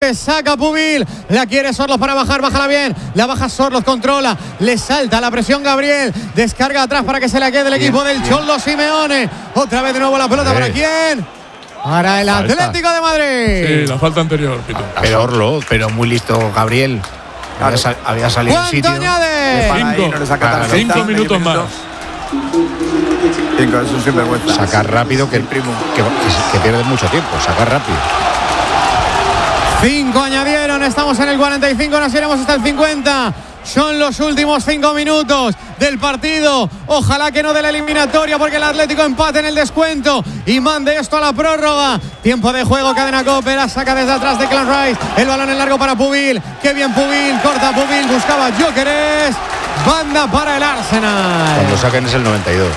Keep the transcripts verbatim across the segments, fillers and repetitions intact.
Coque, saca Pubil, la quiere Sorloz para bajar, bájala bien, la baja Sorloz, controla, le salta la presión Gabriel, descarga atrás para que se la quede el equipo bien, del bien. Cholo Simeone, otra vez de nuevo la pelota, ¿para quién? Para el falta. Atlético de Madrid. Sí, la falta anterior, Pito. Pero, Sorloz, pero muy listo Gabriel. Había, sal, había salido en sitio. ¿Cuánto añade? Cinco, no le saca ah, cinco minutos más. Cinco, es un sinvergüenza. Sacar rápido, que el primo que, que, que pierde mucho tiempo. Sacar rápido. Cinco añadieron, estamos en el cuarenta y cinco, nos iremos hasta el cincuenta. Son los últimos cinco minutos del partido. Ojalá que no de la eliminatoria, porque el Atlético empate en el descuento y mande esto a la prórroga. Tiempo de juego, cadena Cope, la saca desde atrás de Declan Rice. El balón en largo para Pubil. Qué bien Pubil, corta Pubil, buscaba Gyökeres. Banda para el Arsenal. Cuando saquen es el noventa y dos.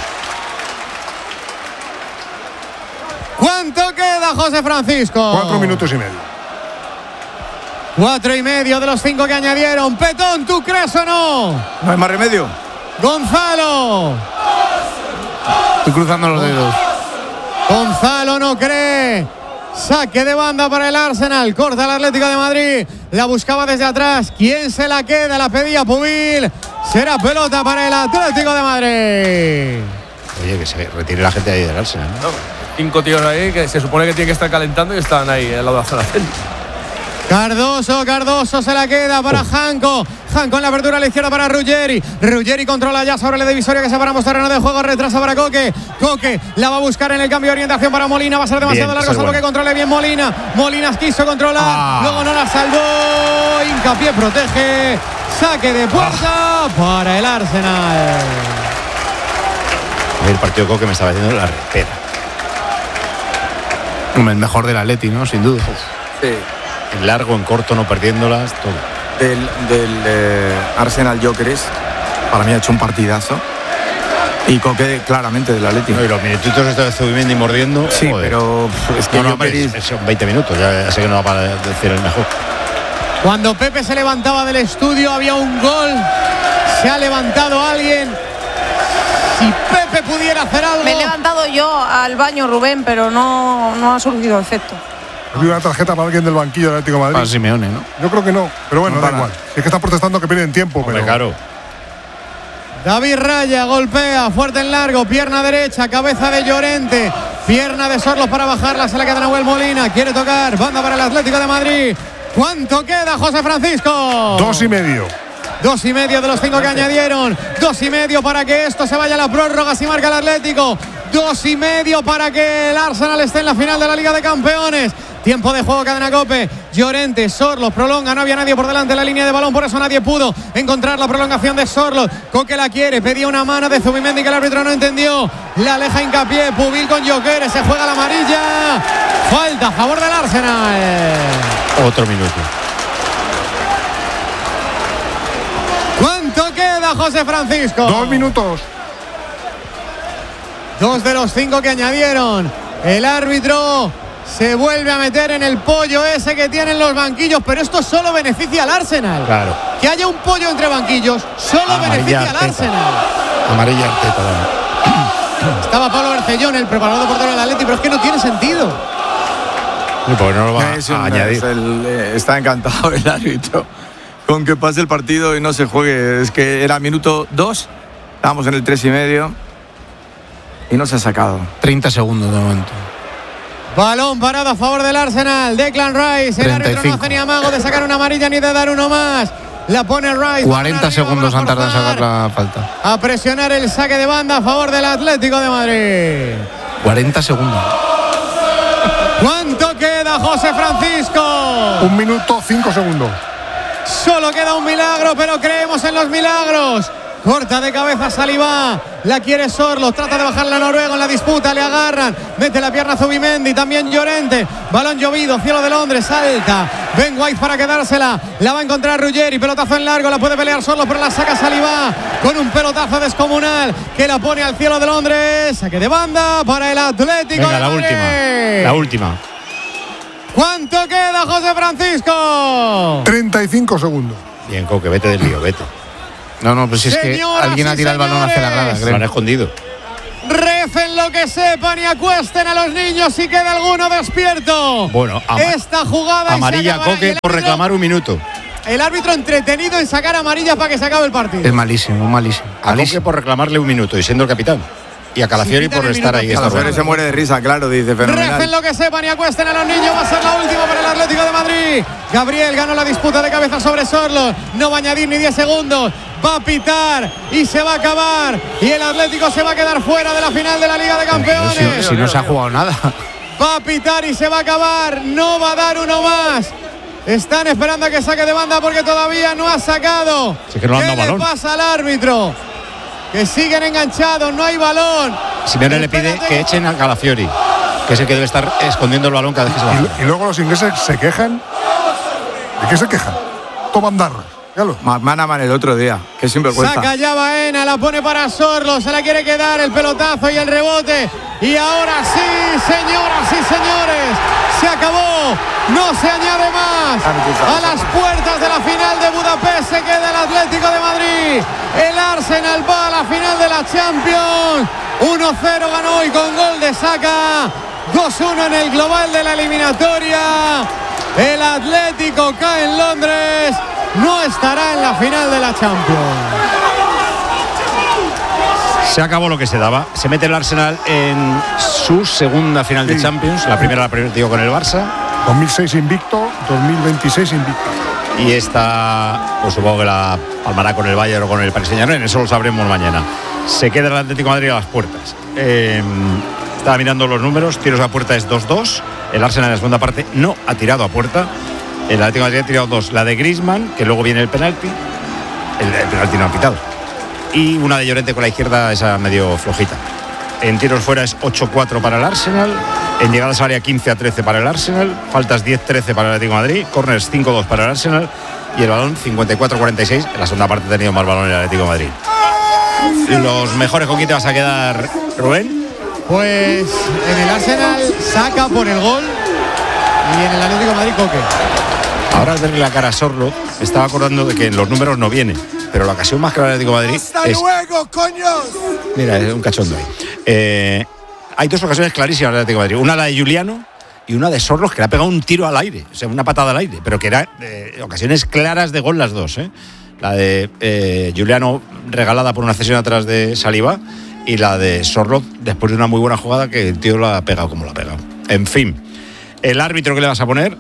¿Cuánto queda, José Francisco? Cuatro minutos y medio. Cuatro y medio de los cinco que añadieron. Petón, ¿tú crees o no? No hay más remedio. Gonzalo. Estoy cruzando los dedos. Gonzalo no cree. Saque de banda para el Arsenal. Corta el Atlético de Madrid. La buscaba desde atrás. ¿Quién se la queda? La pedía Pubil. Será pelota para el Atlético de Madrid. Oye, que se retire la gente ahí del Arsenal, ¿no? No, cinco tíos ahí que se supone que tienen que estar calentando y están ahí al lado de la zona. Cardoso, Cardoso se la queda para Janko. Janko en la apertura a la izquierda para Ruggeri. Ruggeri controla ya sobre la divisoria que separamos terreno de juego. Retrasa para Coque. Coque la va a buscar en el cambio de orientación para Molina. Va a ser demasiado bien, largo, salvo bueno. que controle bien Molina. Molina quiso controlar. Ah. Luego no la salvó. Hincapié protege. Saque de puerta ah. para el Arsenal. El partido de Coque me estaba haciendo la repera. El mejor del Atleti, ¿no? Sin duda. Sí. En largo, en corto, no perdiéndolas, todo. Del, del eh, Arsenal Gyökeres, para mí ha hecho un partidazo. Y Coque claramente del Atlético. No, y los minutitos estos de Zubimendi mordiendo. Sí, joder. Pero es que no, no, Gyökeres... son veinte minutos, ya sé que no va para decir el mejor. Cuando Pepe se levantaba del estudio había un gol. Se ha levantado alguien. Si Pepe pudiera hacer algo. Me he levantado yo al baño, Rubén, pero no, no ha surgido efecto. ¿Había una tarjeta para alguien del banquillo del Atlético de Madrid? Para Simeone, ¿no? Yo creo que no, pero bueno, no da para. igual. Es que están protestando que pierden tiempo. Hombre, pero claro. David Raya golpea, fuerte en largo, pierna derecha, cabeza de Llorente, pierna de Sorloz para bajarla, se la queda Nahuel Molina, quiere tocar, banda para el Atlético de Madrid. ¿Cuánto queda, José Francisco? Dos y medio. Dos y medio de los cinco que añadieron. Dos y medio para que esto se vaya a la prórroga si marca el Atlético. Dos y medio para que el Arsenal esté en la final de la Liga de Campeones. Tiempo de juego, cadena Cope. Llorente, Sorloz prolonga, no había nadie por delante de la línea de balón, por eso nadie pudo encontrar la prolongación de Sorloz. Coque la quiere, pedía una mano de Zubimendi que el árbitro no entendió. La aleja Hincapié, Pubil con Gyökeres, se juega la amarilla. Falta a favor del Arsenal. Otro minuto. ¿Cuánto queda, José Francisco? Dos minutos. Dos de los cinco que añadieron. El árbitro se vuelve a meter en el pollo ese que tienen los banquillos, pero esto solo beneficia al Arsenal. Claro. Que haya un pollo entre banquillos solo Amarilla beneficia al Arteta. Arsenal. Amarilla Arteta. Estaba Pablo Bercellón, el preparador portero del Atleti, pero es que no tiene sentido. ¿Y por qué no lo va Es a un- añadir? es el, eh, está encantado el árbitro con que pase el partido y no se juegue. Es que era minuto dos, estábamos en el tres y medio y no se ha sacado. treinta segundos de momento. Balón parado a favor del Arsenal. Declan Rice. El árbitro no hace ni amago de sacar una amarilla ni de dar uno más. La pone Rice. cuarenta segundos han tardado en sacar la la falta. A presionar el saque de banda a favor del Atlético de Madrid. cuarenta segundos. ¿Cuánto queda, José Francisco? Un minuto, cinco segundos. Solo queda un milagro, pero creemos en los milagros. Corta de cabeza Saliba, la quiere Sorloz, trata de bajar la Noruego en la disputa, le agarran, mete la pierna Zubimendi, también Llorente, balón llovido, cielo de Londres, salta Ben White para quedársela, la va a encontrar Ruggeri, pelotazo en largo, la puede pelear Sorloz, pero la saca Saliba con un pelotazo descomunal que la pone al cielo de Londres, saque de banda para el Atlético. Venga, de la Madrid. última, la última. ¿Cuánto queda, José Francisco? treinta y cinco segundos. Bien, Coque, vete del lío, vete. No, no, pues si es que Señoras alguien ha y tirado el balón hacia la grada, señores. creo. Lo han escondido. Recen lo que sepan y acuesten a los niños si queda alguno despierto. Bueno, ama- esta jugada amarilla a Coque por reclamar un minuto. El árbitro entretenido en sacar amarillas para que se acabe el partido. Es malísimo, malísimo. A Coque malísimo. por reclamarle un minuto y siendo el capitán. Y a Calafiori Si quitan por el estar minuto ahí. final. esta Calafiori rueda. se muere de risa, claro, dice Recen fenomenal. lo que sepan y acuesten a los niños. Va a ser la última para el Atlético de Madrid. Gabriel ganó la disputa de cabeza sobre Sorlos. No va a añadir ni diez segundos. Va a pitar y se va a acabar. Y el Atlético se va a quedar fuera de la final de la Liga de Campeones. Si, si no se ha jugado nada. Va a pitar y se va a acabar. No va a dar uno más. Están esperando a que saque de banda porque todavía no ha sacado. Sí, que no han ¿Qué dado le balón. pasa al árbitro? Que siguen enganchados, no hay balón. Simeone le pide Espérate. que echen a Calafiori, que es el que debe estar escondiendo el balón cada vez que se va. Y, y luego los ingleses se quejan. ¿De qué se quejan? Toman darra. Míralo. McManaman el otro día, que siempre cuesta. Saca ya Baena, la pone para Sorlo, se la quiere quedar el pelotazo y el rebote. Y ahora sí, señoras y señores, se acabó, no se añade más. A las puertas de la final de Budapest se queda el Atlético de Madrid. El Arsenal va a la final de la Champions. uno cero ganó hoy con gol de Saka. dos uno en el global de la eliminatoria. El Atlético cae en Londres. No estará en la final de la Champions. Se acabó lo que se daba. Se mete el Arsenal en su segunda final de Sí. Champions. La primera la perdió con el Barça. dos mil seis invicto, dos mil veintiséis invicto. Y esta, pues supongo que la palmará con el Bayern o con el Paris Saint-Germain. Eso lo sabremos mañana. Se queda el Atlético de Madrid a las puertas. Eh, estaba mirando los números. Tiros a puerta es dos dos. El Arsenal en la segunda parte no ha tirado a puerta. El Atlético de Madrid ha tirado dos. La de Griezmann, que luego viene el penalti. El, el penalti no ha pitado. Y una de Llorente con la izquierda, esa medio flojita. En tiros fuera es ocho cuatro para el Arsenal. En llegadas al área quince a trece para el Arsenal. Faltas diez trece para el Atlético de Madrid. Corners cinco dos para el Arsenal. Y el balón cincuenta y cuatro cuarenta y seis. En la segunda parte ha tenido más balón el Atlético de Madrid. Los mejores, ¿con quién te vas a quedar, Rubén? Pues en el Arsenal saca por el gol y en el Atlético de Madrid Coque. Ahora al verle la cara a Sorlo, estaba acordando de que en los números no viene. Pero la ocasión más clara del Atlético de Madrid es... luego, coños! Mira, es un cachondo ahí. Eh, hay dos ocasiones clarísimas del Atlético de Madrid. Una la de Juliano y una de Sorlos, que le ha pegado un tiro al aire. O sea, una patada al aire. Pero que eran eh, ocasiones claras de gol las dos. ¿eh? La de eh, Juliano regalada por una cesión atrás de Saliba. Y la de Sorlos después de una muy buena jugada que el tío la ha pegado como la ha pegado. En fin. ¿El árbitro que le vas a poner?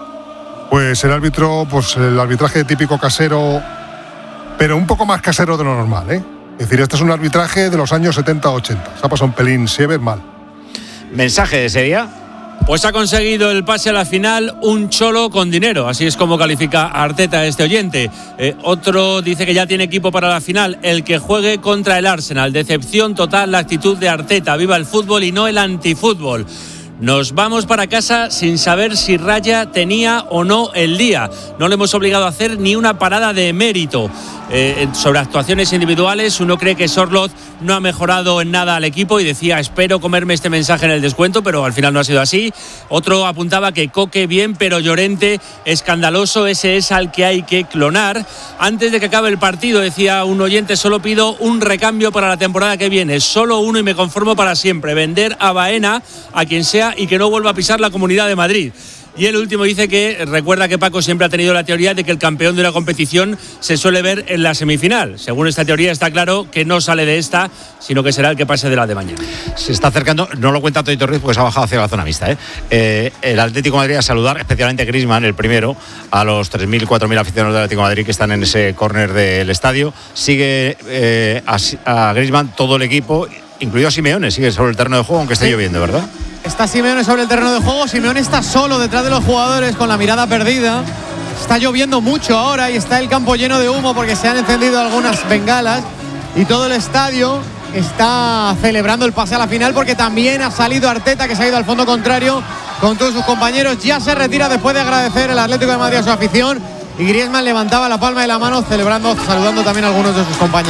Pues el árbitro, pues el arbitraje típico casero, pero un poco más casero de lo normal, ¿eh? Es decir, este es un arbitraje de los años setenta ochenta. Se ha pasado un pelín, se ve mal. Mensaje de serie. Pues ha conseguido el pase a la final un cholo con dinero, así es como califica Arteta este oyente. Eh, otro dice que ya tiene equipo para la final, el que juegue contra el Arsenal. Decepción total la actitud de Arteta, viva el fútbol y no el antifútbol. Nos vamos para casa sin saber si Raya tenía o no el día. No le hemos obligado a hacer ni una parada de mérito. Eh, sobre actuaciones individuales, uno cree que Sorloth no ha mejorado en nada al equipo y decía, espero comerme este mensaje en el descuento, pero al final no ha sido así. Otro apuntaba que Coque bien, pero Llorente escandaloso, ese es al que hay que clonar. Antes de que acabe el partido, decía un oyente, solo pido un recambio para la temporada que viene, solo uno y me conformo para siempre, vender a Baena, a quien sea, y que no vuelva a pisar la Comunidad de Madrid. Y el último dice que recuerda que Paco siempre ha tenido la teoría de que el campeón de una competición se suele ver en la semifinal. Según esta teoría está claro que no sale de esta, sino que será el que pase de la de mañana. Se está acercando, no lo cuenta Toito Ruiz porque se ha bajado hacia la zona mixta. ¿eh? Eh, el Atlético de Madrid a saludar, especialmente Griezmann, el primero, a los tres mil, cuatro mil aficionados del Atlético de Madrid que están en ese córner del estadio. Sigue eh, a, a Griezmann todo el equipo, incluido a Simeone, sigue sobre el terreno de juego, aunque esté Sí. lloviendo, ¿verdad? Está Simeone sobre el terreno de juego. Simeone está solo detrás de los jugadores con la mirada perdida. Está lloviendo mucho ahora y está el campo lleno de humo porque se han encendido algunas bengalas y todo el estadio está celebrando el pase a la final porque también ha salido Arteta, que se ha ido al fondo contrario con todos sus compañeros. Ya se retira después de agradecer el Atlético de Madrid a su afición y Griezmann levantaba la palma de la mano celebrando, saludando también a algunos de sus compañeros.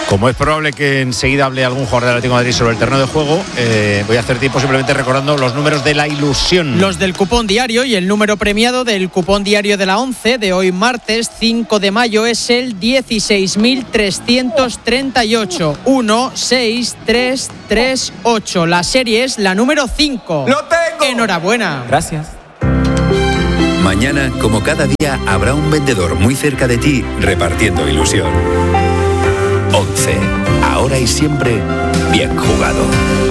Como es probable que enseguida hable algún jugador del Atlético de Madrid sobre el terreno de juego, eh, voy a hacer tiempo simplemente recordando los números de la ilusión. Los del cupón diario, y el número premiado del cupón diario de la once de hoy martes cinco de mayo es el dieciséis mil trescientos treinta y ocho. uno seis tres tres ocho. La serie es la número cinco. ¡Lo tengo! Enhorabuena. Gracias. Mañana, como cada día, habrá un vendedor muy cerca de ti repartiendo ilusión. once. Ahora y siempre, bien jugado.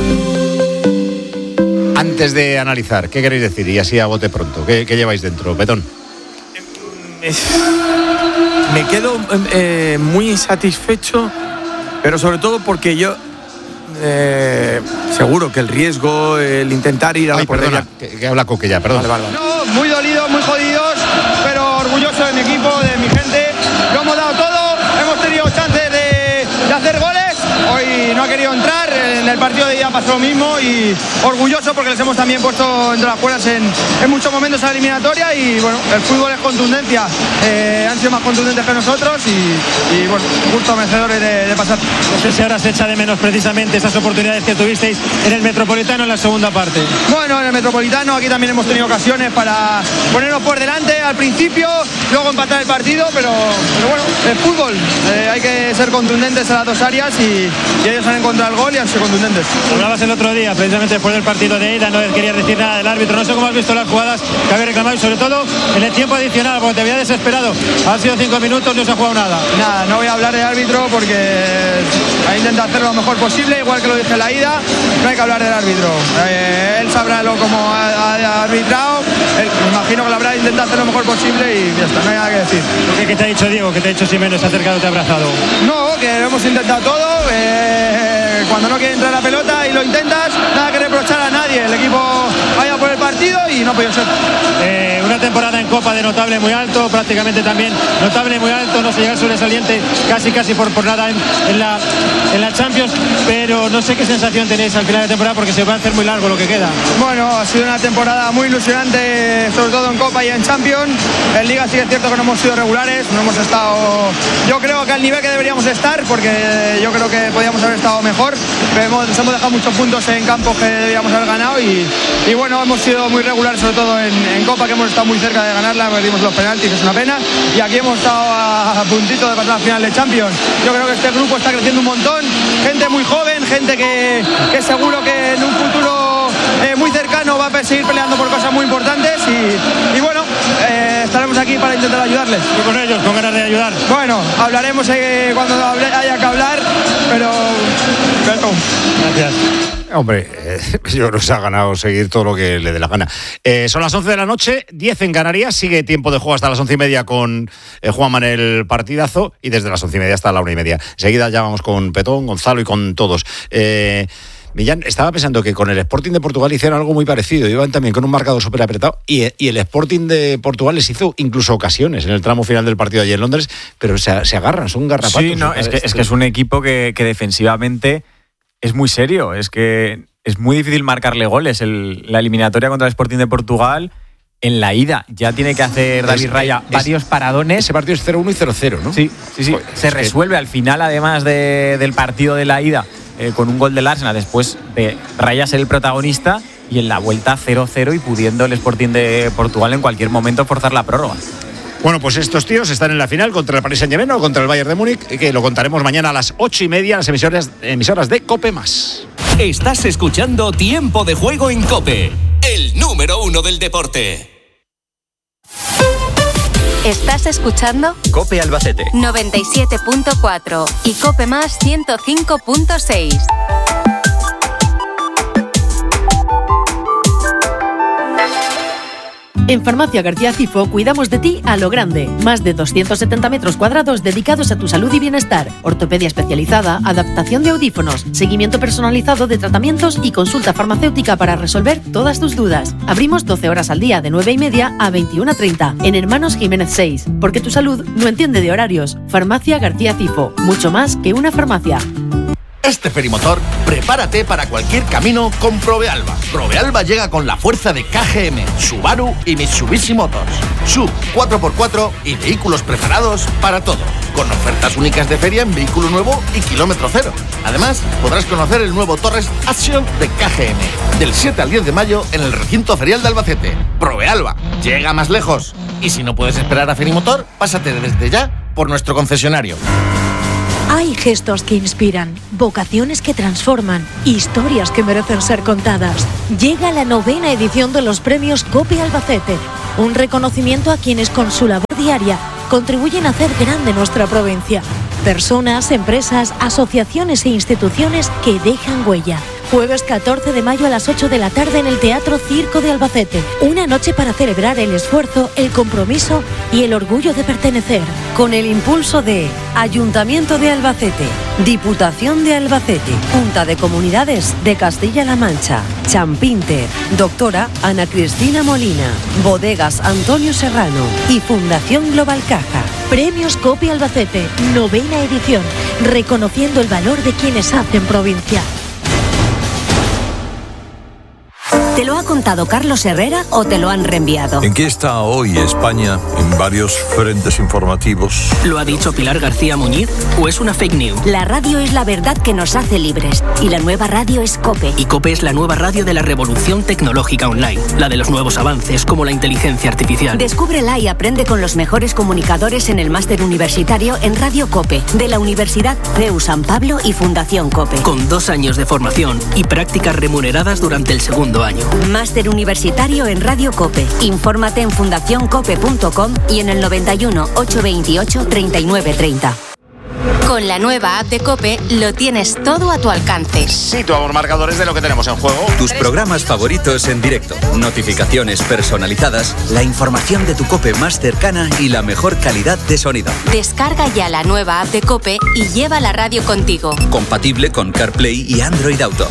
Antes de analizar, ¿qué queréis decir? Y así a bote pronto, ¿qué, qué lleváis dentro, Petón? Me quedo eh, muy satisfecho, pero sobre todo porque yo eh, seguro que el riesgo, el intentar ir a Ay, la portería... perdona, que, que habla Coque ya, perdón. Vale, vale, vale. No, muy dolidos, muy jodidos, pero orgulloso de mi equipo, de mi gente. Lo hemos dado todo, hemos tenido chances de, de hacer goles. Hoy no ha querido entrar, en el partido de ida pasó lo mismo y orgulloso porque les hemos también puesto entre las cuerdas en, en muchos momentos a la eliminatoria y bueno, el fútbol es contundencia, eh, han sido más contundentes que nosotros y, y bueno, justo merecedores de, de pasar. No sé si ahora se echa de menos precisamente esas oportunidades que tuvisteis en el Metropolitano en la segunda parte. Bueno, en el Metropolitano aquí también hemos tenido ocasiones para ponernos por delante al principio, luego empatar el partido, pero, pero bueno, el fútbol, eh, hay que ser contundentes en las dos áreas y, y ellos han encontrado el gol y han sido contundentes. Hablabas el otro día, precisamente después del partido de ida, no querías decir nada del árbitro, no sé cómo has visto las jugadas que había reclamado y sobre todo en el tiempo adicional, porque te había desesperado. Han sido cinco minutos, no se ha jugado nada. Nada, no voy a hablar de árbitro porque ha intentado hacer lo mejor posible, igual que lo dije en la ida, no hay que hablar del árbitro. Eh, él sabrá lo como ha, ha arbitrado, él, me imagino que lo habrá intentado hacer lo mejor posible y ya está, no hay nada que decir. ¿Qué, qué te ha dicho Diego? ¿Qué te ha dicho Simeone? ¿Se ha acercado, te ha abrazado? No, que lo hemos intentado todo, eh, cuando no quiere entrar la pelota y lo intentas, nada que reprochar a nadie, el equipo vaya por el partido y no ha podido ser. Eh, una temporada en Copa de notable muy alto, prácticamente también notable muy alto, no se llega sobresaliente casi casi por, por nada en, en, la, en la Champions, pero no sé qué sensación tenéis al final de temporada porque se va a hacer muy largo lo que queda. Bueno, ha sido una temporada muy ilusionante, sobre todo en Copa y en Champions. En Liga sí que es cierto que no hemos sido regulares, no hemos estado, yo creo que al nivel que deberíamos estar, porque yo creo que podíamos haber estado mejor, pero hemos, nos hemos dejado muchos puntos en campos que debíamos haber ganado y, y bueno, hemos sido muy regulares, sobre todo en, en Copa, que hemos estado muy cerca de ganarla, perdimos los penaltis, es una pena, y aquí hemos estado a, a puntito de pasar a la final de Champions. Yo creo que este grupo está creciendo un montón, gente muy joven, gente que, que seguro que en un futuro eh, muy cercano va a seguir peleando por cosas muy importantes y, y bueno, eh, estaremos aquí para intentar ayudarles. Y con ellos, con ganas de ayudar. Bueno, hablaremos eh, cuando hable, haya que hablar, pero... pero... Gracias. Hombre, eh, yo creo que se ha ganado seguir todo lo que le dé la gana. Eh, son las once de la noche, diez en Canarias, sigue tiempo de juego hasta las once y media con eh, Juanma en el partidazo y desde las once y media hasta la una y media. Enseguida ya vamos con Petón, Gonzalo y con todos. Eh, Millán, estaba pensando que con el Sporting de Portugal hicieron algo muy parecido, iban también con un marcador súper apretado y, y el Sporting de Portugal les hizo incluso ocasiones en el tramo final del partido allí en Londres, pero se, se agarran, son garrapatos. Sí, no, es que, es que es un equipo que, que defensivamente es muy serio, es que es muy difícil marcarle goles. El, la eliminatoria contra el Sporting de Portugal, en la ida ya tiene que hacer David es, Raya es, varios paradones. Ese partido es cero uno y cero cero, ¿no? Sí, sí, sí. Joder, se resuelve que... al final, además de, del partido de la ida, eh, con un gol del Arsenal, después de Raya ser el protagonista y en la vuelta cero cero y pudiendo el Sporting de Portugal en cualquier momento forzar la prórroga. Bueno, pues estos tíos están en la final contra el Paris Saint-Germain o contra el Bayern de Múnich, que lo contaremos mañana a las ocho y media en las emisoras, emisoras de COPE+. Estás escuchando Tiempo de Juego en COPE, el número uno del deporte. Estás escuchando COPE Albacete noventa y siete punto cuatro y COPE Más ciento cinco punto seis. En Farmacia García Cifo cuidamos de ti a lo grande. Más de doscientos setenta metros cuadrados dedicados a tu salud y bienestar. Ortopedia especializada, adaptación de audífonos, seguimiento personalizado de tratamientos y consulta farmacéutica para resolver todas tus dudas. Abrimos doce horas al día de nueve y media a veintiuna treinta en Hermanos Jiménez seis. Porque tu salud no entiende de horarios. Farmacia García Cifo. Mucho más que una farmacia. Este ferimotor, prepárate para cualquier camino con Provealba. Provealba llega con la fuerza de K G M, Subaru y Mitsubishi Motors. Sub cuatro por cuatro y vehículos preparados para todo. Con ofertas únicas de feria en vehículo nuevo y kilómetro cero. Además, podrás conocer el nuevo Torres Action de K G M. Del siete al diez de mayo en el recinto ferial de Albacete. Provealba, llega más lejos. Y si no puedes esperar a Ferimotor, pásate desde ya por nuestro concesionario. Hay gestos que inspiran, vocaciones que transforman, historias que merecen ser contadas. Llega la novena edición de los premios COPE Albacete, un reconocimiento a quienes con su labor diaria contribuyen a hacer grande nuestra provincia. Personas, empresas, asociaciones e instituciones que dejan huella. Jueves catorce de mayo a las ocho de la tarde en el Teatro Circo de Albacete. Una noche para celebrar el esfuerzo, el compromiso y el orgullo de pertenecer. Con el impulso de Ayuntamiento de Albacete, Diputación de Albacete, Junta de Comunidades de Castilla-La Mancha, Champinter, Doctora Ana Cristina Molina, Bodegas Antonio Serrano y Fundación Global Caja. Premios COPE Albacete, novena edición, reconociendo el valor de quienes hacen provincia. ¿Te lo ha contado Carlos Herrera o te lo han reenviado? ¿En qué está hoy España en varios frentes informativos? ¿Lo ha dicho Pilar García Muñiz o es una fake news? La radio es la verdad que nos hace libres y la nueva radio es COPE. Y COPE es la nueva radio de la revolución tecnológica online, la de los nuevos avances como la inteligencia artificial. Descúbrela y aprende con los mejores comunicadores en el máster universitario en Radio COPE de la Universidad C E U San Pablo y Fundación COPE. Con dos años de formación y prácticas remuneradas durante el segundo año. Máster universitario en Radio COPE. Infórmate en fundación cope punto com y en el noventa y uno, ochocientos veintiocho, treinta y nueve treinta. Con la nueva app de COPE lo tienes todo a tu alcance. Situamos marcadores de lo que tenemos en juego. Tus programas favoritos en directo, notificaciones personalizadas, la información de tu COPE más cercana y la mejor calidad de sonido. Descarga ya la nueva app de COPE y lleva la radio contigo. Compatible con CarPlay y Android Auto.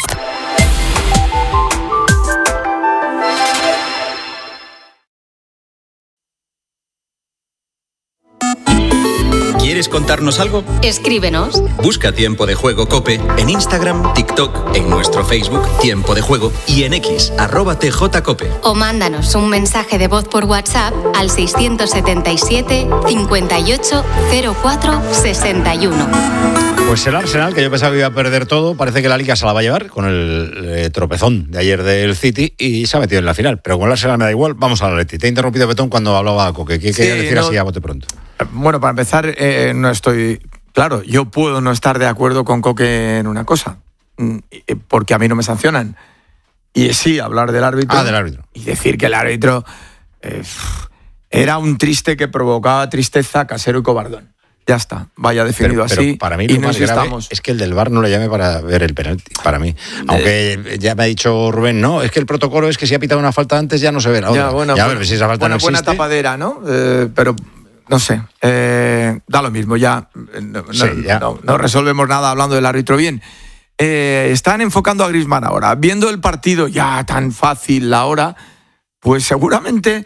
¿Quieres contarnos algo? Escríbenos. Busca Tiempo de Juego COPE en Instagram, TikTok, en nuestro Facebook Tiempo de Juego y en X, arroba tjcope. O mándanos un mensaje de voz por WhatsApp al seiscientos setenta y siete, cincuenta y ocho, cero cuatro, sesenta y uno. Pues el Arsenal, que yo pensaba que iba a perder todo, parece que la Liga se la va a llevar con el eh, tropezón de ayer del City y se ha metido en la final. Pero con el Arsenal me da igual, vamos al Atleti. Te he interrumpido, Betón, cuando hablaba Coque. ¿Qué quería sí, decir no, así a bote pronto? Bueno, para empezar, eh, no estoy... Claro, yo puedo no estar de acuerdo con Coque en una cosa, porque a mí no me sancionan. Y sí, hablar del árbitro. Ah, del árbitro. Y decir que el árbitro eh, era un triste que provocaba tristeza, Casero y Cobardón. Ya está, vaya definido pero, pero así. Para mí y lo más grave es que el del V A R no le llame para ver el penalti, para mí. Aunque eh, ya me ha dicho Rubén, no, es que el protocolo es que si ha pitado una falta antes ya no se ve la otra. Ya, bueno, ya, bueno, ver, si esa falta buena, no buena existe. tapadera, ¿no? Eh, pero no sé, eh, da lo mismo, ya no, sí, ya. no, no resolvemos nada hablando del árbitro bien. Eh, están enfocando a Griezmann ahora. Viendo el partido ya tan fácil ahora, pues seguramente...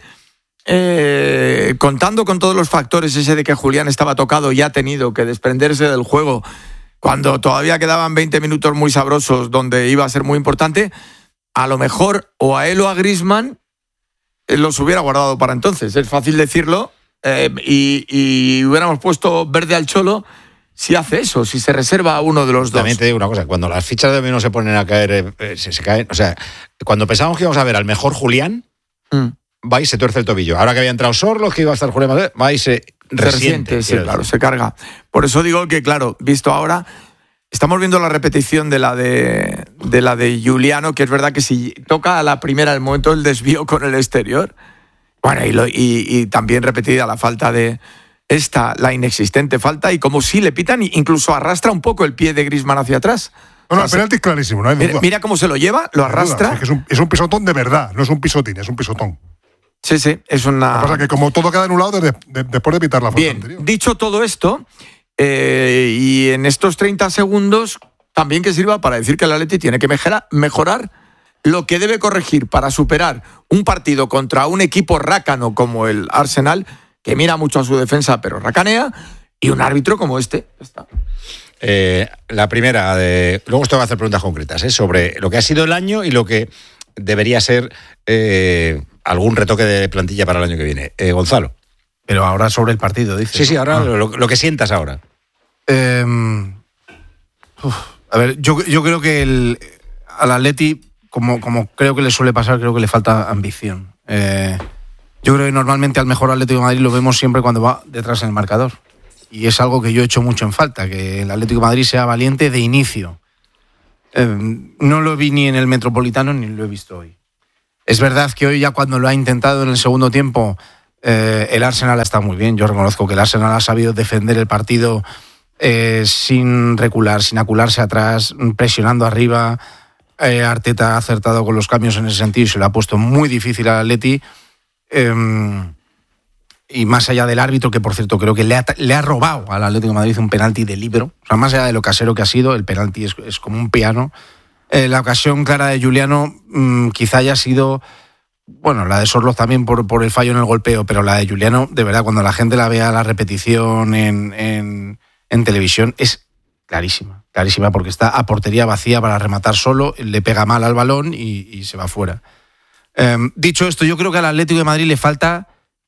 Eh, contando con todos los factores, ese de que Julián estaba tocado y ha tenido que desprenderse del juego cuando todavía quedaban veinte minutos muy sabrosos donde iba a ser muy importante, a lo mejor o a él o a Griezmann eh, los hubiera guardado para entonces. Es fácil decirlo eh, y, y hubiéramos puesto verde al Cholo si hace eso, si se reserva a uno de los dos. También te digo una cosa, cuando las fichas de dominó se ponen a caer, eh, se, se caen, o sea, cuando pensábamos que íbamos a ver al mejor Julián, mm. va y se tuerce el tobillo. Ahora que había entrado Sorlos, que iba a estar Julián Madrid, va y se resiente. Se resiente, sí, claro, se carga. Por eso digo que, claro, visto ahora, estamos viendo la repetición de la de, de la de Juliano, que es verdad que si toca a la primera, el momento del desvío con el exterior, bueno, y, lo, y, y también repetida la falta de esta, la inexistente falta, y como si le pitan, incluso arrastra un poco el pie de Griezmann hacia atrás. No, no, el penalti es clarísimo, no hay duda. Mira, mira cómo se lo lleva, lo arrastra. No, es, que es, un, es un pisotón de verdad, no es un pisotín, es un pisotón. Sí, sí, es una... Lo que pasa es que como todo queda anulado desde, de, después de pitar la falta Bien, anterior. Dicho todo esto, eh, y en estos treinta segundos, también que sirva para decir que el Atleti tiene que mejorar, mejorar lo que debe corregir para superar un partido contra un equipo rácano como el Arsenal, que mira mucho a su defensa pero racanea, y un árbitro como este. Está. Eh, la primera, de, luego os tengo que hacer preguntas concretas, ¿eh? Sobre lo que ha sido el año y lo que debería ser eh, algún retoque de plantilla para el año que viene. Eh, Gonzalo. Pero ahora sobre el partido, dices. Sí, sí, ahora ah. lo, lo que sientas ahora. Eh, uf, a ver, yo, yo creo que el, al Atleti, como, como creo que le suele pasar, creo que le falta ambición. Eh, yo creo que normalmente al mejor Atlético de Madrid lo vemos siempre cuando va detrás en el marcador. Y es algo que yo he hecho mucho en falta, que el Atlético de Madrid sea valiente de inicio. Eh, no lo vi ni en el Metropolitano ni lo he visto hoy. Es verdad que hoy ya cuando lo ha intentado en el segundo tiempo, eh, el Arsenal está muy bien. Yo reconozco que el Arsenal ha sabido defender el partido eh, sin recular, sin acularse atrás, presionando arriba. Eh, Arteta ha acertado con los cambios en ese sentido y se lo ha puesto muy difícil al Atleti. Eh, y más allá del árbitro, que por cierto creo que le ha, le ha robado al Atlético de Madrid un penalti de libro, o sea, más allá de lo casero que ha sido, el penalti es, es como un piano. Eh, la ocasión clara de Giuliano mmm, quizá haya sido, bueno, la de Sorloz también por, por el fallo en el golpeo, pero la de Giuliano, de verdad, cuando la gente la vea la repetición en, en, en televisión, es clarísima, clarísima, porque está a portería vacía para rematar solo, le pega mal al balón y, y se va fuera. Eh, dicho esto, yo creo que al Atlético de Madrid le falta...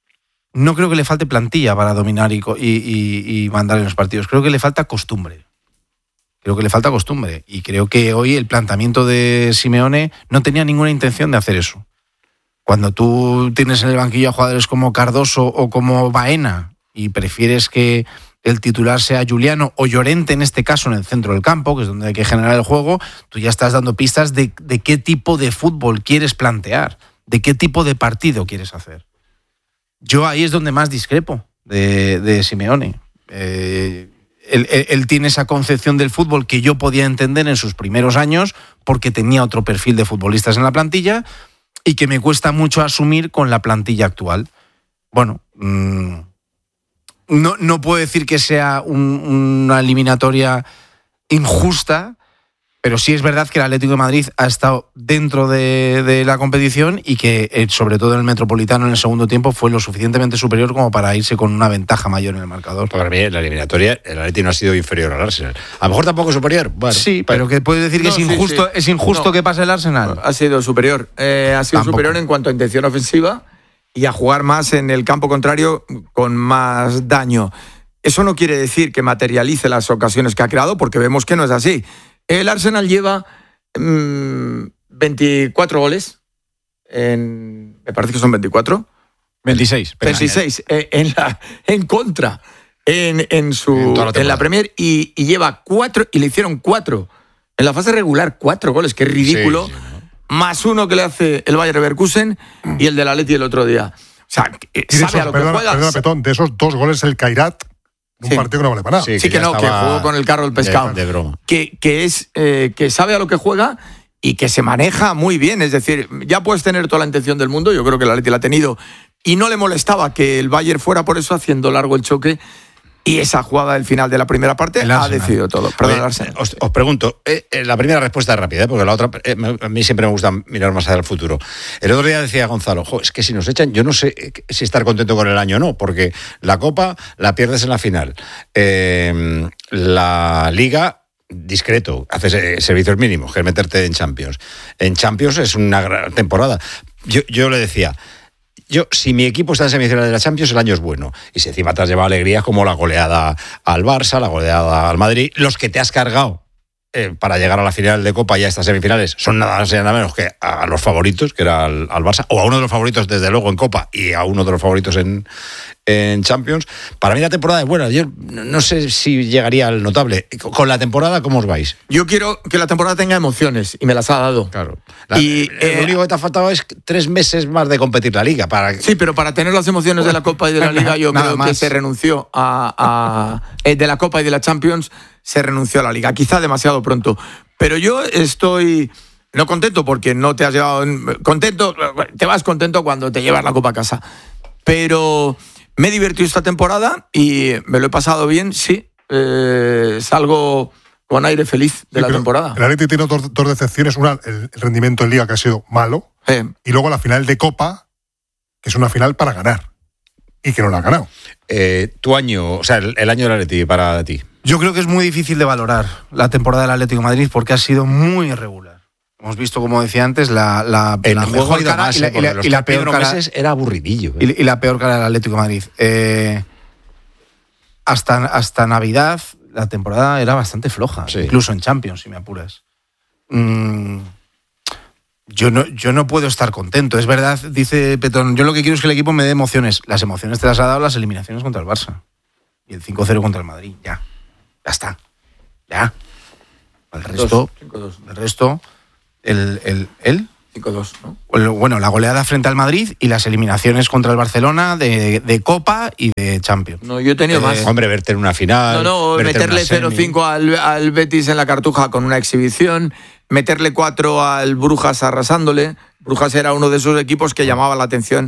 No creo que le falte plantilla para dominar y, y, y, y mandar en los partidos. Creo que le falta costumbre. Creo que le falta costumbre. Y creo que hoy el planteamiento de Simeone no tenía ninguna intención de hacer eso. Cuando tú tienes en el banquillo a jugadores como Cardoso o como Baena y prefieres que el titular sea Giuliano o Llorente en este caso en el centro del campo, que es donde hay que generar el juego, tú ya estás dando pistas de, de qué tipo de fútbol quieres plantear, de qué tipo de partido quieres hacer. Yo ahí es donde más discrepo de, de Simeone. Eh, él, él, él tiene esa concepción del fútbol que yo podía entender en sus primeros años porque tenía otro perfil de futbolistas en la plantilla y que me cuesta mucho asumir con la plantilla actual. Bueno, mmm, no, no puedo decir que sea un, una eliminatoria injusta, pero sí es verdad que el Atlético de Madrid ha estado dentro de, de la competición y que, eh, sobre todo en el Metropolitano, en el segundo tiempo, fue lo suficientemente superior como para irse con una ventaja mayor en el marcador. Para mí, en la eliminatoria, el Atlético no ha sido inferior al Arsenal. A lo mejor tampoco superior. Bueno, sí, pero, pero que puedes decir no, que es injusto, sí, sí. es injusto no, que pase el Arsenal. Ha sido superior. Eh, ha sido tampoco. superior en cuanto a intención ofensiva y a jugar más en el campo contrario con más daño. Eso no quiere decir que materialice las ocasiones que ha creado, porque vemos que no es así. El Arsenal lleva mmm, veinticuatro goles, en, me parece que son veinticuatro. veintiséis. veintiséis eh, en, la, en contra en, en, su, en, la, en la Premier y, y lleva cuatro, y le hicieron cuatro. En la fase regular, cuatro goles, que es ridículo. Sí, sí, ¿no? Más uno que le hace el Bayer Leverkusen y el del Atleti el otro día. O sea, sabe esos, a lo perdona, que juega. Perdona, Petón, de esos dos goles el Kairat, un sí. partido que no vale para nada. Sí, sí que, que no, que jugó con el carro el pescado. De, de broma. Que, que, es, eh, que sabe a lo que juega y que se maneja muy bien. Es decir, ya puedes tener toda la intención del mundo, yo creo que el Atleti la ha tenido, y no le molestaba que el Bayern fuera por eso haciendo largo el choque. Y esa jugada del final de la primera parte ha decidido todo. Perdón, Oye, os, os pregunto, eh, eh, la primera respuesta es rápida, ¿eh? Porque la otra, eh, a mí siempre me gusta mirar más allá del futuro. El otro día decía Gonzalo, jo, es que si nos echan, yo no sé si estar contento con el año o no, porque la Copa la pierdes en la final. Eh, la Liga, discreto, haces eh, servicios mínimos, que es meterte en Champions. En Champions es una gran temporada. Yo, yo le decía... Yo, si mi equipo está en semifinales de la Champions, el año es bueno. Y si encima te has llevado alegrías como la goleada al Barça, la goleada al Madrid, los que te has cargado eh, para llegar a la final de Copa y a estas semifinales son nada más y nada menos que a los favoritos, que era al, al Barça, o a uno de los favoritos desde luego en Copa y a uno de los favoritos en, en Champions. Para mí la temporada es buena. Yo no sé si llegaría al notable. Con la temporada, ¿cómo os vais? Yo quiero que la temporada tenga emociones y me las ha dado. Claro. La, y eh, lo único que te ha faltado es tres meses más de competir la Liga. Para... Sí, pero para tener las emociones de la Copa y de la Liga, yo creo más. que se renunció a, a eh, de la Copa y de la Champions, se renunció a la Liga. Quizá demasiado pronto. Pero yo estoy no contento porque no te has llevado contento. Te vas contento cuando te llevas la Copa a casa. Pero me he divertido esta temporada y me lo he pasado bien, sí. Eh, salgo con aire feliz de sí, la temporada. El Atleti tiene dos, dos decepciones. Una, el, el rendimiento en Liga, que ha sido malo. Eh. Y luego la final de Copa, que es una final para ganar. Y que no la ha ganado. Eh, tu año, o sea, el, el año del Atleti para ti. Yo creo que es muy difícil de valorar la temporada del Atlético de Madrid porque ha sido muy irregular. Hemos visto, como decía antes, la, la, el la juego mejor cara más, y la, eh, y la, los y la peor cara. Meses era aburridillo. Eh. Y, y la peor cara del Atlético de Madrid. Eh, hasta, hasta Navidad la temporada era bastante floja, sí. Incluso en Champions, si me apuras. Mm, yo, no, yo no puedo estar contento. Es verdad, dice Petón, yo lo que quiero es que el equipo me dé emociones. Las emociones te las ha dado las eliminaciones contra el Barça. Y el cinco cero contra el Madrid. Ya. Ya está. Ya. El resto, cinco dos. El resto, el, el, el cinco dos, ¿no? Bueno, la goleada frente al Madrid y las eliminaciones contra el Barcelona de, de Copa y de Champions. No, yo he tenido eh, más. Hombre, verte en una final. No, no, meterle cero cinco al, al Betis en la Cartuja con una exhibición, meterle cuatro al Brujas arrasándole. Brujas era uno de esos equipos que llamaba la atención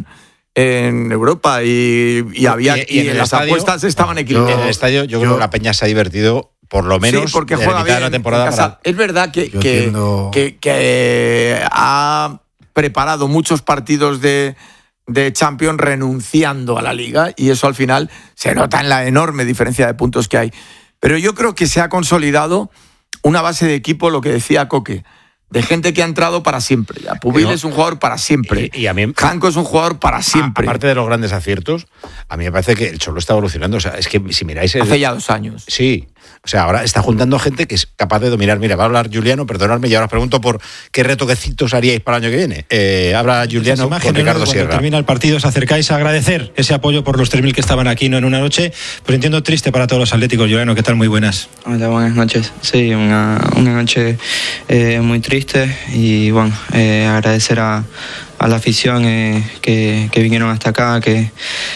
en Europa y, y había y, y, y en, en las estadio, apuestas estaban equilibradas. En el estadio yo, yo creo que la Peña se ha divertido por lo menos sí, porque juega bien de la temporada. Para... Es verdad que, que, que, que ha preparado muchos partidos de, de Champions renunciando a la Liga y eso al final se nota en la enorme diferencia de puntos que hay. Pero yo creo que se ha consolidado una base de equipo, lo que decía Coque, de gente que ha entrado para siempre. Ya. Pubil no, es un jugador para siempre. Y, y a mí, Janko es un jugador para siempre. A, aparte de los grandes aciertos, a mí me parece que el Cholo está evolucionando. O sea, es que si miráis... El... Hace ya dos años. Sí. O sea, ahora está juntando gente que es capaz de dominar. Mira, va a hablar Juliano, perdonadme, y ahora os pregunto por qué retoquecitos haríais para el año que viene. Eh, habla Juliano con Ricardo cuando Sierra. Termina el partido, os acercáis a agradecer ese apoyo por los tres mil que estaban aquí, no en una noche. Pues entiendo triste para todos los atléticos. Juliano, ¿qué tal? Muy buenas. Hola, buenas noches. Sí, una, una noche eh, muy triste y bueno, eh, agradecer a, a la afición eh, que, que vinieron hasta acá, que,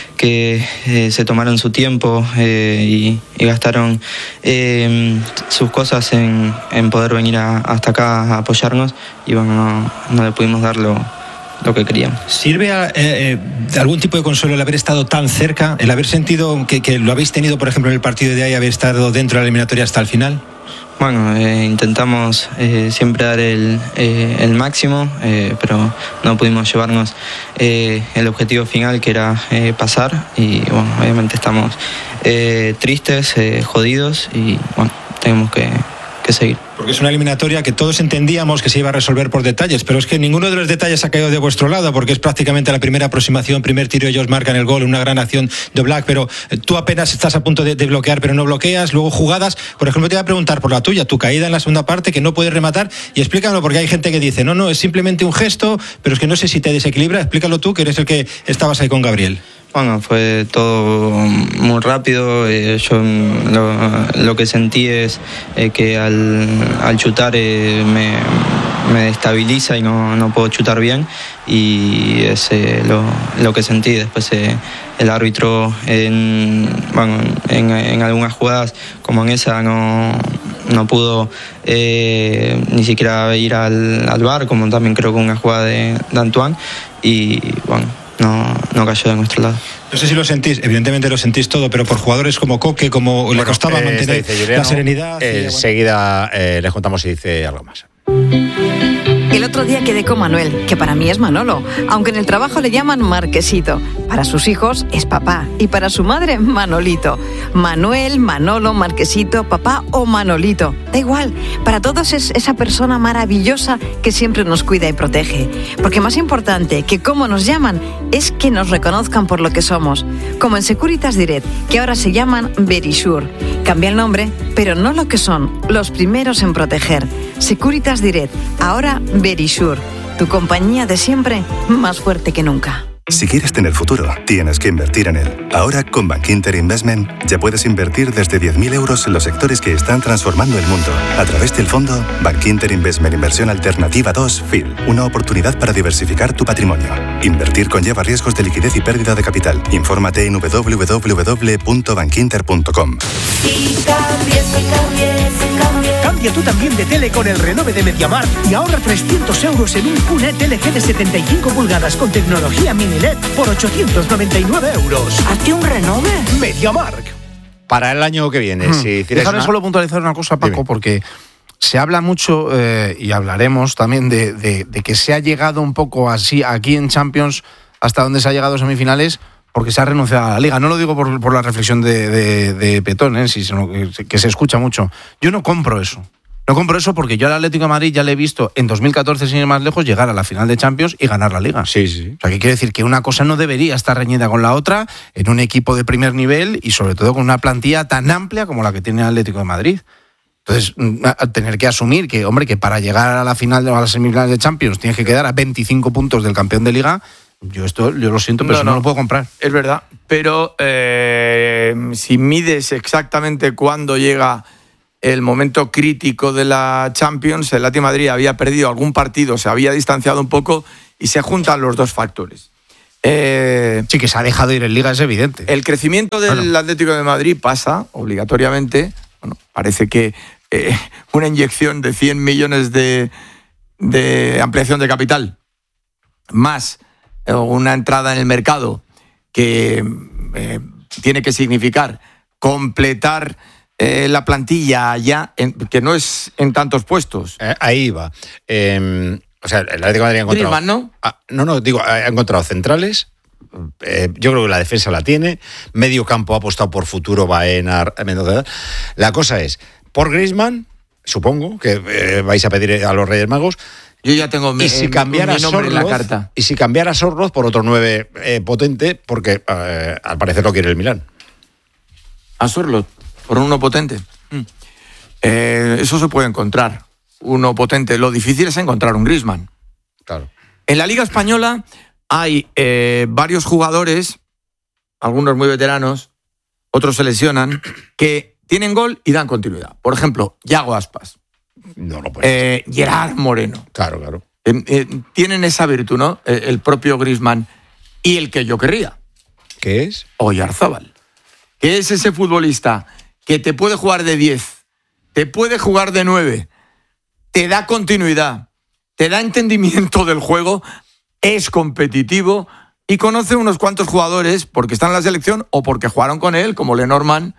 que eh, se tomaron su tiempo eh, y, y gastaron eh, sus cosas en, en poder venir a, hasta acá a apoyarnos y bueno, no, no le pudimos dar lo, lo que queríamos. ¿Sirve a, eh, algún tipo de consuelo el haber estado tan cerca, el haber sentido que, que lo habéis tenido, por ejemplo, en el partido de ahí, haber estado dentro de la eliminatoria hasta el final? Bueno, eh, intentamos eh, siempre dar el, eh, el máximo, eh, pero no pudimos llevarnos eh, el objetivo final, que era eh, pasar. Y bueno, obviamente estamos eh, tristes, eh, jodidos y bueno, tenemos que, que seguir. Porque es una eliminatoria que todos entendíamos que se iba a resolver por detalles, pero es que ninguno de los detalles ha caído de vuestro lado, porque es prácticamente la primera aproximación, primer tiro, ellos marcan el gol, una gran acción de Oblak, pero tú apenas estás a punto de, de bloquear, pero no bloqueas, luego jugadas. Por ejemplo, te voy a preguntar por la tuya, tu caída en la segunda parte, que no puedes rematar, y explícalo, porque hay gente que dice, no, no, es simplemente un gesto, pero es que no sé si te desequilibra. Explícalo tú, que eres el que estabas ahí con Gabriel. Bueno, fue todo muy rápido. Eh, yo lo, lo que sentí es eh, que al, al chutar eh, me, me destabiliza y no, no puedo chutar bien. Y es eh, lo, lo que sentí. Después eh, el árbitro en, bueno, en, en algunas jugadas como en esa no, no pudo eh, ni siquiera ir al, al V A R, como también creo que una jugada de, de Antoine. Y bueno, No, no cayó de nuestro lado. No sé si lo sentís, evidentemente lo sentís todo, pero por jugadores como Coque, como bueno, le costaba eh, mantener Juliano, la serenidad. Eh, enseguida eh, les contamos si dice algo más. El otro día quedé con Manuel, que para mí es Manolo, aunque en el trabajo le llaman Marquesito. Para sus hijos es papá y para su madre Manolito. Manuel, Manolo, Marquesito, papá o Manolito. Da igual, para todos es esa persona maravillosa que siempre nos cuida y protege. Porque más importante que cómo nos llaman es que nos reconozcan por lo que somos. Como en Securitas Direct, que ahora se llaman Verisure. Cambia el nombre, pero no lo que son, los primeros en proteger. Securitas Direct, ahora Verisure, tu compañía de siempre más fuerte que nunca. Si quieres tener futuro, tienes que invertir en él. Ahora, con Bankinter Investment, ya puedes invertir desde diez mil euros en los sectores que están transformando el mundo. A través del fondo Bankinter Investment Inversión Alternativa dos F I L. Una oportunidad para diversificar tu patrimonio. Invertir conlleva riesgos de liquidez y pérdida de capital. Infórmate en doble u doble u doble u punto bankinter punto com. Cambia tú también de tele con el renove de MediaMarkt y ahorra trescientos euros en un Q N E T L G de setenta y cinco pulgadas con tecnología mini L E D por ochocientos noventa y nueve euros. ¿Hazte un renove? MediaMarkt. Para el año que viene, hmm. si Déjame una... solo puntualizar una cosa, Paco, Dime. porque se habla mucho, eh, y hablaremos también de, de, de que se ha llegado un poco así aquí en Champions, hasta donde se ha llegado a semifinales, porque se ha renunciado a la Liga. No lo digo por, por la reflexión de, de, de Petón, ¿eh? Sí, sino que, que se escucha mucho. Yo no compro eso. No compro eso porque yo al Atlético de Madrid ya le he visto en dos mil catorce, sin ir más lejos, llegar a la final de Champions y ganar la Liga. Sí, sí. O sea, que quiere decir que una cosa no debería estar reñida con la otra en un equipo de primer nivel y sobre todo con una plantilla tan amplia como la que tiene el Atlético de Madrid. Entonces, tener que asumir que, hombre, que para llegar a la final o a las semifinales de Champions tienes que quedar a veinticinco puntos del campeón de Liga, yo esto yo lo siento, pero no, no, no lo puedo comprar. Es verdad, pero eh, si mides exactamente cuándo llega el momento crítico de la Champions, el Atlético de Madrid había perdido algún partido, se había distanciado un poco y se juntan los dos factores. Eh, sí, que se ha dejado ir en Liga, es evidente. El crecimiento del bueno. Atlético de Madrid pasa, obligatoriamente, bueno, parece que eh, una inyección de cien millones de, de ampliación de capital, más eh, una entrada en el mercado que eh, tiene que significar completar eh, la plantilla ya, en, que no es en tantos puestos. Eh, ahí va. Eh, o sea, el Atlético de Madrid ha encontrado... Griezmann, ¿no? Ah, no, no, digo, ha encontrado centrales. Eh, yo creo que la defensa la tiene. Medio campo ha apostado por futuro, Baena, Mendoza. La cosa es, por Griezmann, supongo que eh, vais a pedir a los Reyes Magos. Yo ya tengo mi, y si cambiara mi nombre Sorloz, en la carta. Y si cambiara Sorloz por otro nueve eh, potente, porque eh, al parecer lo quiere el Milán. ¿A Sorloz? ¿Por uno potente? Mm. Eh, eso se puede encontrar. Uno potente. Lo difícil es encontrar un Griezmann. Claro. En la Liga Española hay eh, varios jugadores, algunos muy veteranos, otros se lesionan, que tienen gol y dan continuidad. Por ejemplo, Yago Aspas. No lo puede. Eh, Gerard Moreno. Claro, claro. Eh, eh, tienen esa virtud, ¿no? Eh, el propio Griezmann. Y el que yo querría. ¿Qué es? Oyarzábal. Que es ese futbolista que te puede jugar de diez, te puede jugar de nueve, te da continuidad, te da entendimiento del juego, es competitivo y conoce unos cuantos jugadores porque están en la selección o porque jugaron con él, como Lenormand,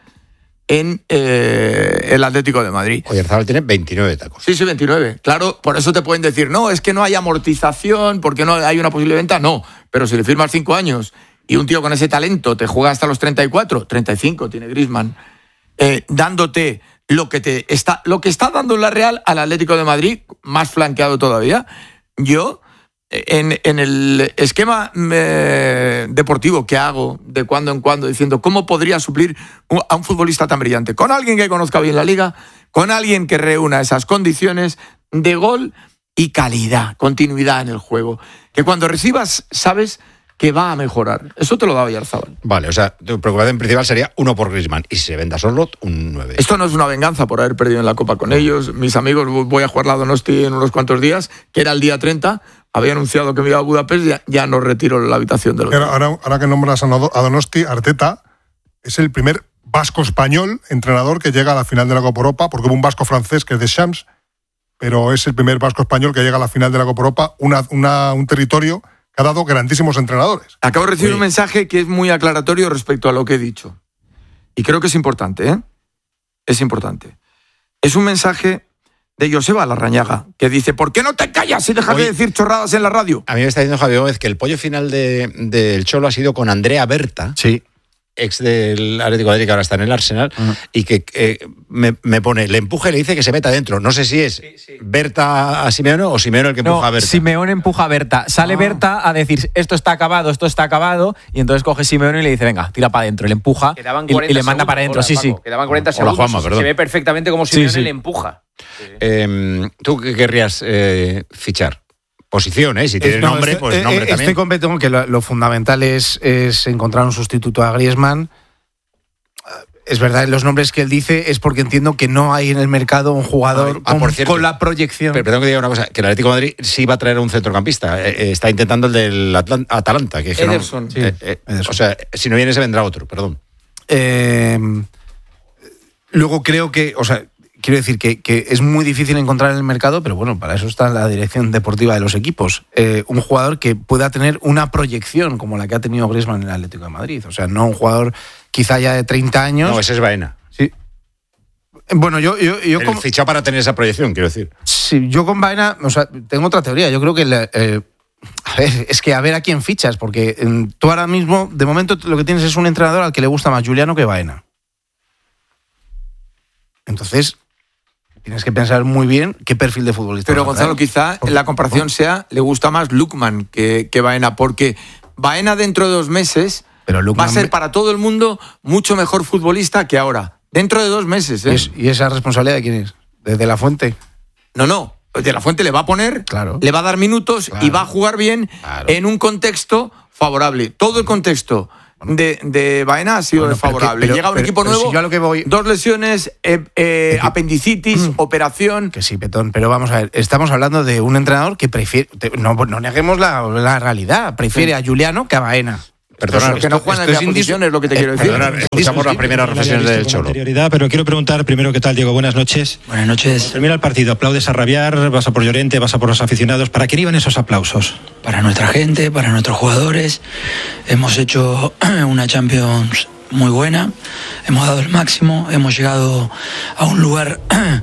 en eh, el Atlético de Madrid. Oyarzábal tiene veintinueve tacos. Sí, sí, veintinueve. Claro, por eso te pueden decir, no, es que no hay amortización, porque no hay una posible venta. No, pero si le firmas cinco años y un tío con ese talento te juega hasta los treinta y cuatro, treinta y cinco tiene Griezmann, eh, dándote lo que, te está, lo que está dando en la Real al Atlético de Madrid, más flanqueado todavía, yo... En, en el esquema eh, deportivo que hago de cuando en cuando, diciendo cómo podría suplir a un futbolista tan brillante, con alguien que conozca bien la liga, con alguien que reúna esas condiciones de gol y calidad, continuidad en el juego, que cuando recibas sabes que va a mejorar. Eso te lo da Oyarzábal. Vale, o sea, tu preocupación principal sería uno por Griezmann y si se venda Sorloz, un nueve. Esto no es una venganza por haber perdido en la Copa con ellos. Mis amigos, voy a jugar la Donosti en unos cuantos días, que era el día treinta. Había anunciado que me iba a Budapest, ya, ya no retiro la habitación del hotel. Ahora, ahora que nombras a Donosti, Arteta es el primer vasco español entrenador que llega a la final de la Copa Europa, porque hubo un vasco francés que es de Shams, pero es el primer vasco español que llega a la final de la Copa Europa, una, una, un territorio que ha dado grandísimos entrenadores. Acabo de recibir sí. un mensaje que es muy aclaratorio respecto a lo que he dicho. Y creo que es importante, ¿eh? Es importante. Es un mensaje de Joseba Larrañaga, que dice, ¿por qué no te callas y dejas Hoy, de decir chorradas en la radio? A mí me está diciendo Javier Gómez que el pollo final del de, Cholo ha sido con Andrea Berta, sí. ex del Atlético de Madrid, que ahora está en el Arsenal, uh-huh. y que eh, me, me pone, le empuja y le dice que se meta dentro. No sé si es sí, sí. Berta a Simeone o Simeone el que empuja no, a Berta. Simeone empuja a Berta. Sale ah. Berta a decir, esto está acabado, esto está acabado, y entonces coge Simeone y le dice, venga, tira para adentro. Le empuja y, y le manda para adentro. Sí, sí. Quedaban cuarenta segundos. Hola, Juanma, perdón. Se ve perfectamente cómo Simeone sí, sí. le empuja. Sí. Eh, ¿Tú qué querrías eh, fichar? Posición, ¿eh? Si tienes no, nombre, estoy, pues nombre eh, también. Estoy completo con que lo, lo fundamental es, es encontrar un sustituto a Griezmann. Es verdad, los nombres que él dice es porque entiendo que no hay en el mercado un jugador ah, con, por cierto, con la proyección. Pero perdón que diga una cosa, que el Atlético de Madrid sí va a traer un centrocampista. Eh, eh, está intentando el del Atlant- Atalanta. Que, que Ederson. No, sí. eh, eh, Ederson. O sea, si no viene se vendrá otro, perdón. Eh, luego creo que, o sea, quiero decir que, que es muy difícil encontrar en el mercado, pero bueno, para eso está la dirección deportiva de los equipos. Eh, un jugador que pueda tener una proyección como la que ha tenido Griezmann en el Atlético de Madrid. O sea, no un jugador quizá ya de treinta años. No, ese es Baena. Sí. Bueno, yo... yo, yo el con... fichado para tener esa proyección, quiero decir. Sí, yo con Baena, o sea, tengo otra teoría. Yo creo que... Le, eh, A ver, es que a ver a quién fichas, porque eh, tú ahora mismo, de momento, lo que tienes es un entrenador al que le gusta más Juliano que Baena. Entonces, tienes que pensar muy bien qué perfil de futbolista. Pero Gonzalo, quizá porque, la comparación porque, sea, le gusta más Lukman que, que Baena, porque Baena dentro de dos meses pero Lukman, va a ser para todo el mundo mucho mejor futbolista que ahora. Dentro de dos meses. ¿eh? ¿Y, es, ¿Y esa responsabilidad de quién es? ¿Desde la Fuente? No, no. De la Fuente le va a poner, claro. le va a dar minutos claro. y va a jugar bien claro. en un contexto favorable. Todo el contexto de, de Baena ha sido bueno, desfavorable. Pero que, pero, Llega un pero, equipo pero nuevo, si yo a lo que voy... dos lesiones, eh, eh, apendicitis, mm. operación... Que sí, Petón, pero vamos a ver, estamos hablando de un entrenador que prefiere... No, no neguemos la, la realidad, prefiere sí. a Juliano que a Baena. Perdona, que no juegan en la posición es lo que te eh, quiero decir. Perdona, escuchamos las primeras reflexiones del Cholo. Pero quiero preguntar primero, ¿qué tal, Diego? Buenas noches. Buenas noches. Termina el partido, aplaudes a rabiar, vas a por Llorente, vas a por los aficionados. ¿Para quién iban esos aplausos? Para nuestra gente, para nuestros jugadores. Hemos hecho una Champions muy buena, hemos dado el máximo, hemos llegado a un lugar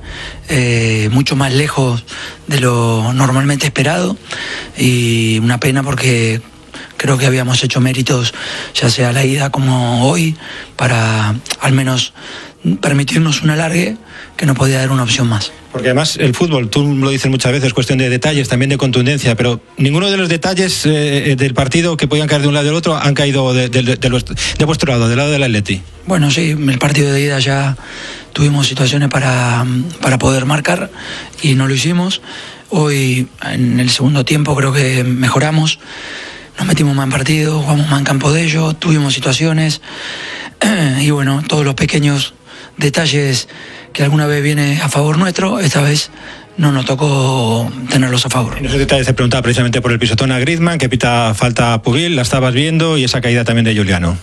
eh, mucho más lejos de lo normalmente esperado y una pena porque creo que habíamos hecho méritos, ya sea la ida como hoy, para al menos permitirnos un alargue que no podía dar una opción más. Porque además el fútbol, tú lo dices muchas veces, cuestión de detalles, también de contundencia, pero ninguno de los detalles eh, del partido que podían caer de un lado y del otro han caído de, de, de, de, de vuestro lado, del lado del Atleti. Bueno, sí, el partido de ida ya tuvimos situaciones para, para poder marcar y no lo hicimos. Hoy, en el segundo tiempo, creo que mejoramos. Nos metimos más en partido, jugamos más en campo de ellos, tuvimos situaciones y bueno, todos los pequeños detalles que alguna vez viene a favor nuestro, esta vez no nos tocó tenerlos a favor. En esos detalles se preguntaba precisamente por el pisotón a Griezmann, que pita falta a Pugil, la estabas viendo, y esa caída también de Juliano.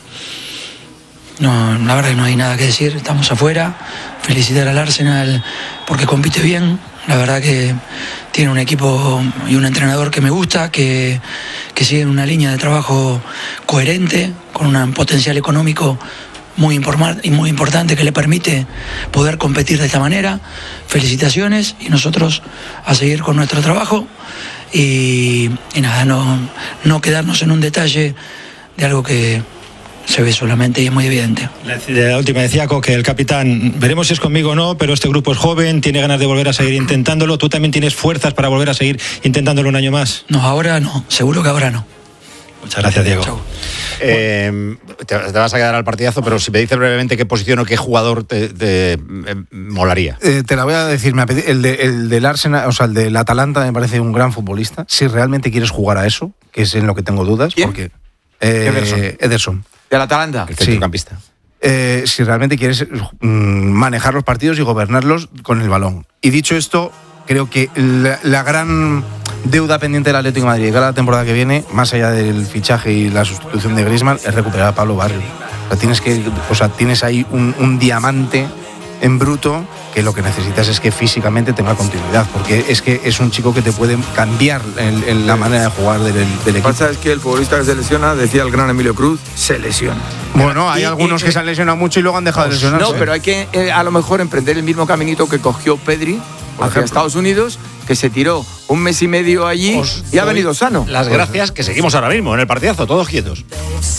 No, la verdad que no hay nada que decir, estamos afuera. Felicitar al Arsenal porque compite bien. La verdad que tiene un equipo y un entrenador que me gusta, que, que sigue una línea de trabajo coherente, con un potencial económico muy, informal, y muy importante que le permite poder competir de esta manera. Felicitaciones y nosotros a seguir con nuestro trabajo y, y nada, no, no quedarnos en un detalle de algo que se ve solamente y es muy evidente. La, la última decía que el capitán, veremos si es conmigo o no, pero este grupo es joven, tiene ganas de volver a seguir intentándolo. ¿Tú también tienes fuerzas para volver a seguir intentándolo un año más? No, ahora no, seguro que ahora no. Muchas gracias, Diego. Chau. Eh, te, te vas a quedar al partidazo, pero si me dices brevemente qué posición o qué jugador te, te eh, molaría. Eh, te la voy a decir, me apetece, el, de, el del Arsenal, o sea, el del Atalanta me parece un gran futbolista. Si realmente quieres jugar a eso, que es en lo que tengo dudas, ¿Quién? porque eh, Ederson. Ederson. ¿Del Atalanta? El centrocampista. Sí. Eh, si realmente quieres mm, manejar los partidos y gobernarlos con el balón. Y dicho esto, creo que la, la gran deuda pendiente del Atlético de Madrid cada temporada que viene, más allá del fichaje y la sustitución de Griezmann, es recuperar a Pablo Barrios. O sea, tienes, que, o sea, tienes ahí un, un diamante en bruto que lo que necesitas es que físicamente tenga continuidad, porque es que es un chico que te puede cambiar en, en la manera de jugar del, del equipo. Lo que pasa es que el futbolista que se lesiona, decía el gran Emilio Cruz, se lesiona. Bueno, hay y, algunos y, que se han lesionado mucho y luego han dejado pues, de lesionarse. No, pero hay que eh, a lo mejor emprender el mismo caminito que cogió Pedri hacia Estados Unidos, que se tiró un mes y medio allí Os y ha venido sano. Las gracias, que seguimos ahora mismo en el partidazo, todos quietos.